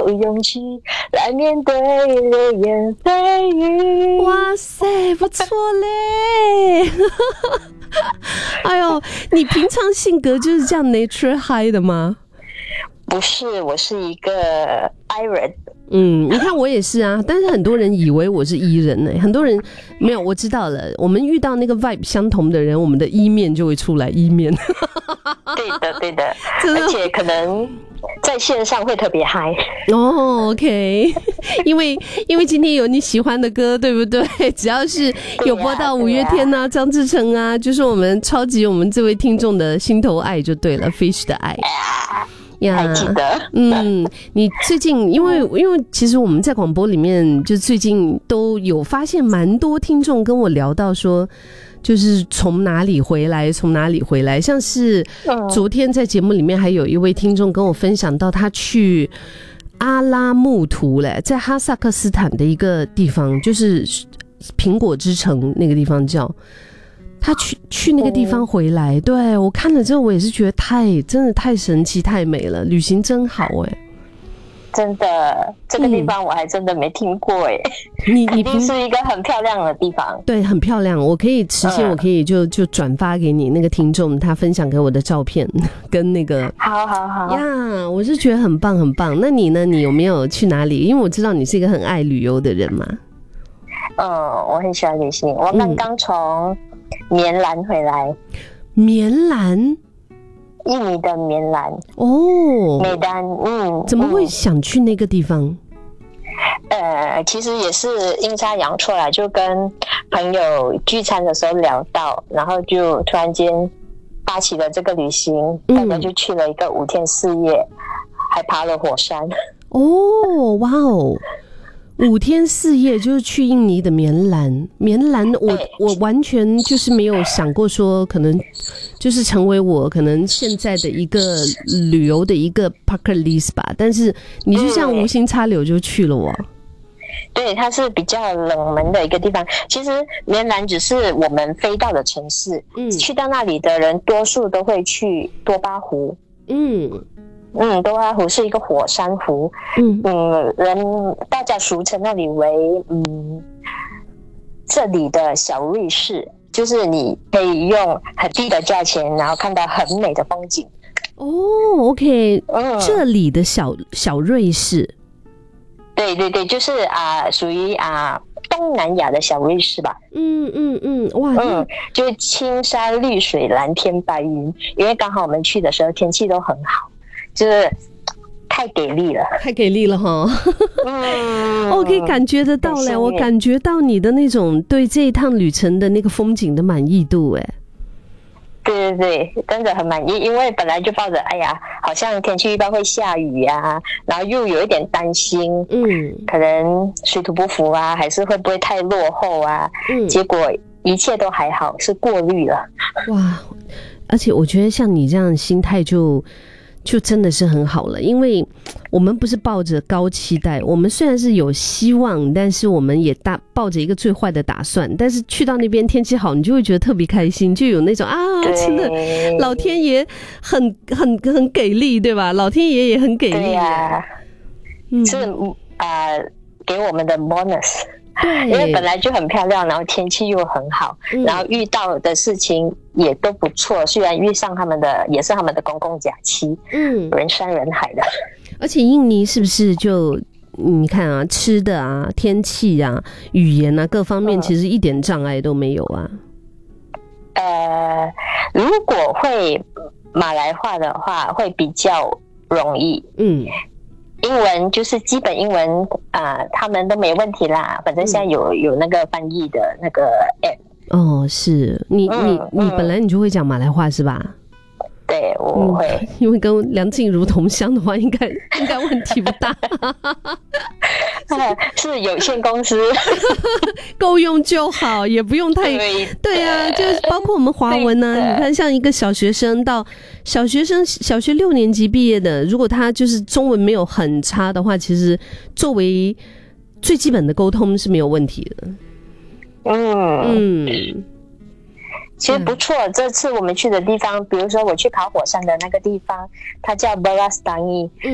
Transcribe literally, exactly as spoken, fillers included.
有勇气来面对流言蜚语。 哇塞，不错嘞！哎呦，你平常性格就是这样 nature high 的吗？ 不是，我是一个 I 人。 嗯，你看我也是啊，但是很多人以为我是 E 人呢、欸，很多人没有，我知道了，我们遇到那个 vibe 相同的人，我们的 E 面就会出来 E 面。 对的，对的，而且可能在线上会特别嗨。 哦 ，OK， 因为因为今天有你喜欢的歌，对不对？只要是有播到五月天啊、张志成啊，就是我们超级我们这位听众的心头爱就对了 ，Fish 的爱。 呀，还记得？ 嗯，你最近因为因为其实我们在广播里面，就最近都有发现蛮多听众跟我聊到说，就是从哪里回来，从哪里回来，像是昨天在节目里面还有一位听众跟我分享到他去阿拉木图嘞，在哈萨克斯坦的一个地方，就是苹果之城那个地方叫。他去去那个地方回来，对，我看了之后，我也是觉得太真的太神奇太美了，旅行真好哎、欸， 真的这个地方我还真的没听过哎、欸， 你你肯定是一个很漂亮的地方， 对，很漂亮，我可以实现，我可以就就转发给你那个听众，他分享给我的照片跟那个， 好好好呀，我是觉得很棒很棒。那你呢？你有没有去哪里？因为我知道你是一个很爱旅游的人嘛。 嗯，我很喜欢旅行，我刚刚从棉兰回来。 棉兰， 印尼的棉兰哦， 美丹，嗯， 怎么会想去那个地方？ 嗯、呃，其实也是阴差阳错啦，就跟朋友聚餐的时候聊到，然后就突然间发起了这个旅行，大家就去了一个五天四夜，还爬了火山。 哦，哇哦！五天四夜就是去印尼的棉兰，棉兰我我完全就是没有想过说可能就是成为我可能现在的一个旅游的一个 bucket list 吧，但是你就这样无心插柳就去了哦。 对，它是比较冷门的一个地方。其实棉兰只是我们飞到的城市，嗯，去到那里的人多数都会去多巴湖，嗯。嗯，多巴湖是一个火山湖，嗯嗯，人大家俗称那里为嗯这里的小瑞士，就是你可以用很低的价钱，然后看到很美的风景。 哦 ，OK， 嗯，这里的小小瑞士， 对对对，就是啊，属于啊东南亚的小瑞士吧。 嗯嗯嗯，哇， 嗯，就是青山绿水，蓝天白云，因为刚好我们去的时候天气都很好。就是太给力了， 太给力了哈！嗯，我可以感觉得到嘞，我感觉到你的那种对这一趟旅程的那个风景的满意度，哎， 对对对，真的很满意，因为本来就抱着哎呀，好像天气预报会下雨啊，然后又有一点担心，嗯，可能水土不服啊，还是会不会太落后啊？嗯，结果一切都还好，是过滤了。 哇，而且我觉得像你这样的心态就。就真的是很好了，因为我们不是抱着高期待，我们虽然是有希望，但是我们也大抱着一个最坏的打算。但是去到那边天气好，你就会觉得特别开心，就有那种啊，真的老天爷很很很给力，对吧？老天爷也很给力，对呀、 啊，嗯、是啊、呃，给我们的 bonus。对，因为本来就很漂亮，然后天气又很好，嗯、然后遇到的事情也都不错。虽然遇上他们的也是他们的公共假期，嗯，人山人海的。 而且印尼是不是就你看啊，吃的啊、天气啊、语言啊各方面，其实一点障碍都没有啊。 嗯、呃，如果会马来话的话，会比较容易。嗯。英文就是基本英文啊、呃，他们都没问题啦。反正现在有、嗯、有那个翻译的那个 app。 哦，是你、嗯、你你本来你就会讲马来话是吧？ 对，我会、嗯。 因为跟梁静茹同乡的话，应该应该问题不大。 是有限公司， 够用就好，也不用太对。对啊，就是包括我们华文呢、啊，你看像一个小学生到小学生小学六年级毕业的，如果他就是中文没有很差的话，其实作为最基本的沟通是没有问题的。嗯嗯。其实不错，这次我们去的地方，比如说我去爬火山的那个地方，它叫 Beras Tangi，